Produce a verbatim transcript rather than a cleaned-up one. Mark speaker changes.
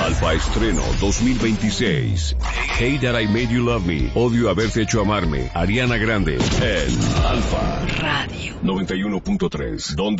Speaker 1: Alfa Estreno dos mil veintiséis. Hate That I Made You Love Me. Odio haberte hecho amarme. Ariana Grande. En Alfa Radio noventa y uno punto tres. Donde